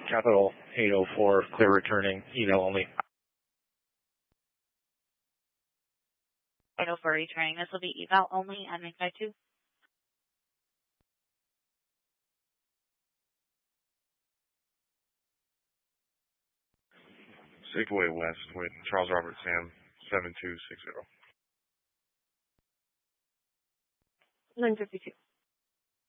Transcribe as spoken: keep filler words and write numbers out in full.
Capital eight oh four, clear returning, eval only. eight oh four returning. This will be eval only on nine five two. Safeway West with Charles Robert Sam, seven two six zero. nine fifty-two.